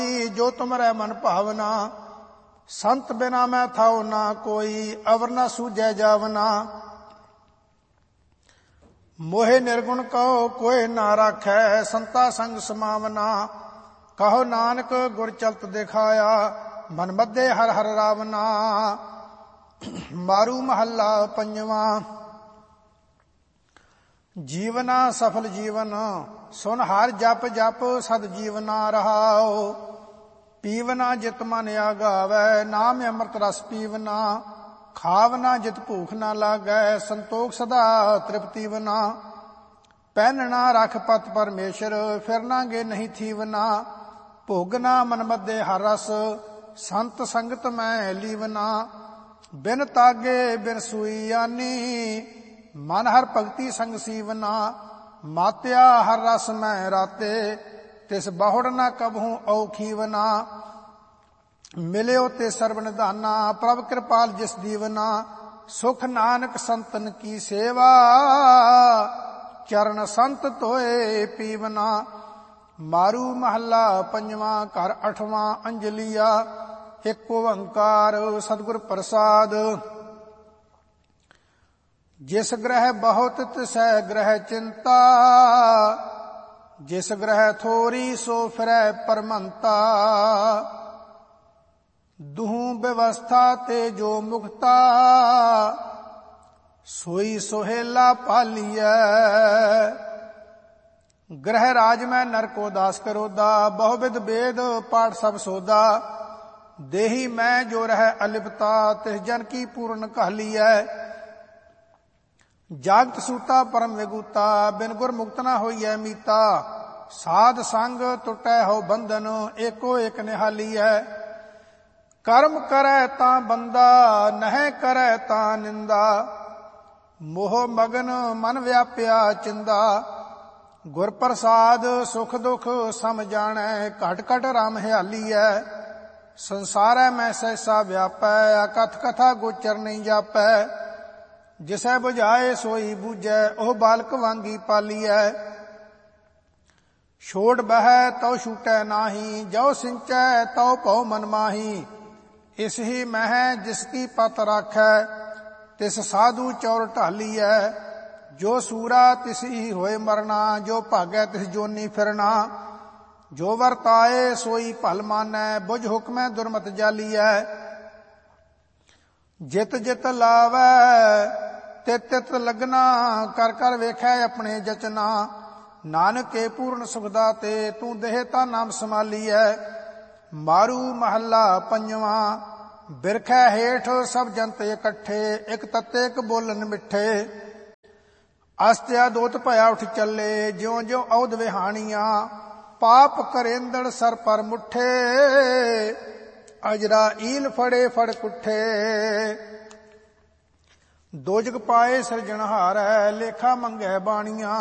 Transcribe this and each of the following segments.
जो तुमरै मन भावना। संत बिना मैं थाओ ना कोई, अवर न सूझै जावना। मोहे निर्गुण कहो कोई ना राखै, संता संग समावना। कहो नानक गुर चलत दिखाया, मन मध्य हर हर रावना। मारू महला पंजवा। जीवना सफल जीवन, सुन हार जप जप सद जीवना रहाओ। पीवना जित मन आगावै, नाम अमृत रस पीवना। खावना जित भूख ना लागै, संतोख सदा तृप्ति बना। पहनना रख पत परमेश्वर, फिरना गे नहीं थीवना। भोगना मन मध्य हर रस, संत संगत मैं लीवना। बिन तागे बिन सुई आनी, मन हर भगति संग सीवना। मात्या हर रस मैं राते, तिस बहुड़ न कबहू औखीवना। मिल्यो ते सर्व निधाना, प्रभ कृपाल जिस दीवना। सुख नानक संतन की सेवा, चरण संत तोए पीवना। मारू महला पंजवा। घर अठवां। अंजलिया। एक ओंकार सतगुर प्रसाद। जिस ग्रह बहुत तिसै ग्रह चिंता, जिस ग्रह थोरी सो फिरै परमंता। दुहू व्यवस्था ते जो मुक्ता, सोई सोहेला पालियै। ग्रह राज में नर को दास करोदा, बहुविध वेद पाठ सब सोदा। देही मैं जो रह अलिपता, तिस जन की पूर्ण कहलियै। जागत सूता परम विगूता, बिन गुर मुक्त न होइयै मीता। साध संग टुटै हो बंधन, एको एक निहालियै। कर्म करै तां बंदा, नह करै तां निंदा। मोह मगन मन व्याप्या चिंदा। गुर प्रसाद सुख दुख सम जाणै, घट घट राम हियालियै। संसारै मैं सहसा व्यापै, अकथ कथा गोचर नहीं जापै। जिसै बुझाए सोई बूझै, ओह बालक वांगी पालियै। छोड़ बहै तौ छूटै नाही, जो सिंचै तौ भौ मन माही। इस ही मह जिसकी पत राखै, तिस साधु चौर ढालियै। जो सूरा तिस ही होए मरना, जो भागै तिस जोनी फिरना। जो वरताए सोई भल मानै, बुझ हुक्मै दुर्मत जालियै। जित जित लावै तित तित लगना, कर कर वेखै अपने जचना। नानक के पूर्ण सुख दाते, तू देहता नाम संभालियै। मारू महला पंजवा। बिरखै हेठ सब जंत इकट्ठे, एक तत्ते एक बोलन मिठे। अस्त्या दोत भया उठ चले, ज्यों ज्यों औध विहानिया। पाप करेंदड़ सर पर मुठे, अजरा ईल फड़े फड़ कुठे। दोजग पाए सिरजनहारै, लेखा मंगै बाणिया।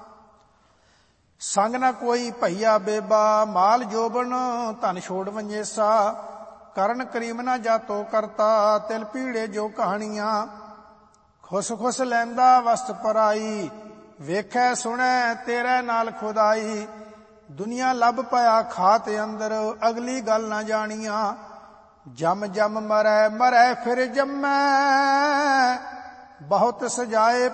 संग न कोई भैया बेबा, माल जोबन धन छोड़ वंजेसा। करण करीम न जातो करता, तिल पीड़े जो कहानियां। खुश खुश लैंदा वस्त पराई, वेखै सुनै तेरे नाल खुदाई। दुनिया लब पाया खात अंदर, अगली गल न जानिया। जम जम मरै मरै फिर जम्मै, बहुत सजाए